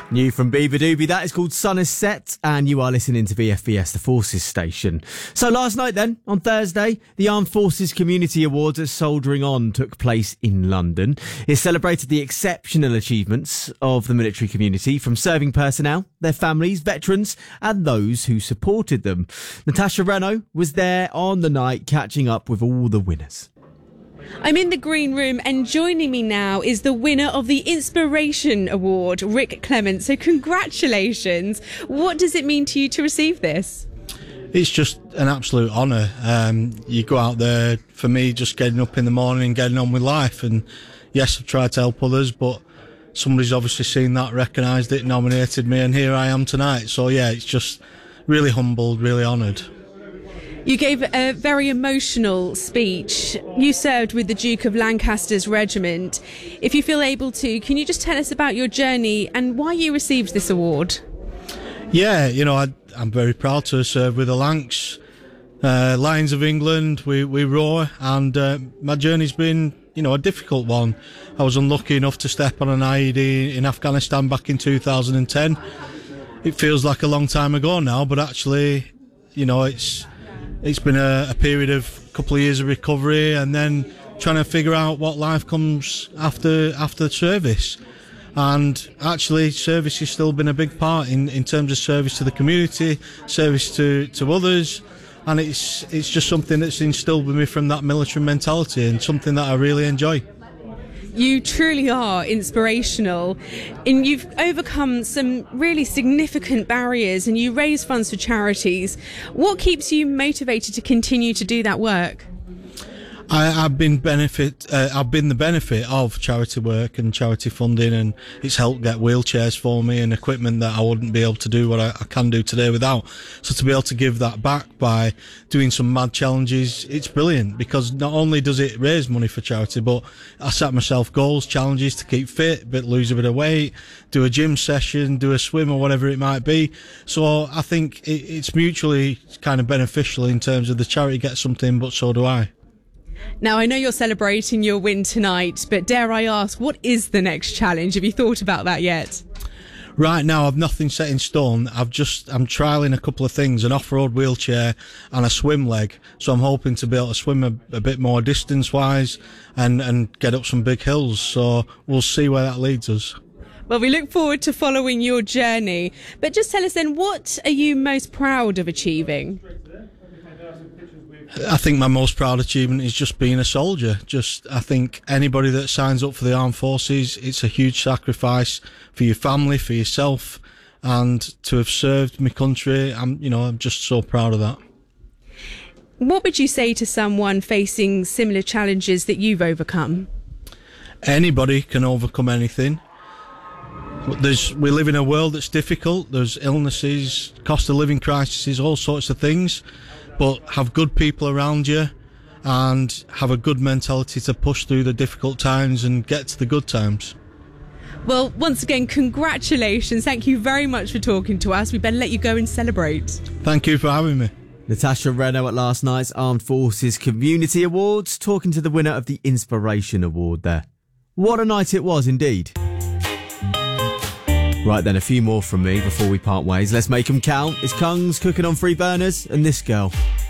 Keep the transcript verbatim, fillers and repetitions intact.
New from Beaver Doobie, that is called Sun Is Set, and you are listening to V F B S, the Forces station. So last night then, on Thursday, the Armed Forces Community Awards at Soldiering On took place in London. It celebrated the exceptional achievements of the military community, from serving personnel, their families, veterans, and those who supported them. Natasha Renault was there on the night, catching up with all the winners. I'm in the green room, and joining me now is the winner of the Inspiration Award, Rick Clement. So congratulations. What does it mean to you to receive this? It's just an absolute honour. Um, you go out there, for me, just getting up in the morning and getting on with life. And yes, I've tried to help others, but somebody's obviously seen that, recognised it, nominated me, and here I am tonight. So yeah, it's just really humbled, really honoured. You gave a very emotional speech. You served with the Duke of Lancaster's regiment. If you feel able to, can you just tell us about your journey and why you received this award? Yeah, you know, I, I'm very proud to serve with the Lancs. Uh, Lions of England, we, we roar, and uh, my journey's been, you know, a difficult one. I was unlucky enough to step on an I E D in Afghanistan back in two thousand ten. It feels like a long time ago now, but actually, you know, it's... It's been a, a period of a couple of years of recovery, and then trying to figure out what life comes after after service. And actually, service has still been a big part in, in terms of service to the community, service to, to others, and it's it's just something that's instilled with me from that military mentality, and something that I really enjoy. You truly are inspirational, and you've overcome some really significant barriers, and you raise funds for charities. What keeps you motivated to continue to do that work? I, I've been benefit. Uh, I've been the benefit of charity work and charity funding, and it's helped get wheelchairs for me and equipment that I wouldn't be able to do what I, I can do today without. So to be able to give that back by doing some mad challenges, it's brilliant, because not only does it raise money for charity, but I set myself goals, challenges to keep fit, but lose a bit of weight, do a gym session, do a swim, or whatever it might be. So I think it, it's mutually kind of beneficial in terms of the charity gets something, but so do I. Now, I know you're celebrating your win tonight, but dare I ask, what is the next challenge? Have you thought about that yet? Right now, I've nothing set in stone. I've just, I'm trialling a couple of things, an off-road wheelchair and a swim leg. So I'm hoping to be able to swim a, a bit more distance-wise and, and get up some big hills. So we'll see where that leads us. Well, we look forward to following your journey. But just tell us then, what are you most proud of achieving? I think my most proud achievement is just being a soldier. Just, I think anybody that signs up for the armed forces, it's a huge sacrifice for your family, for yourself, and to have served my country, I'm, you know, I'm just so proud of that. What would you say to someone facing similar challenges that you've overcome? Anybody can overcome anything. There's, we live in a world that's difficult. There's illnesses, cost of living crises, all sorts of things. But have good people around you and have a good mentality to push through the difficult times and get to the good times. Well, once again, congratulations. Thank you very much for talking to us. We better let you go and celebrate. Thank you for having me. Natasha Renault at last night's Armed Forces Community Awards, talking to the winner of the Inspiration Award there. What a night it was indeed. Right then, a few more from me before we part ways. Let's make them count. It's Kungs, Cooking on Free Burners, and this girl.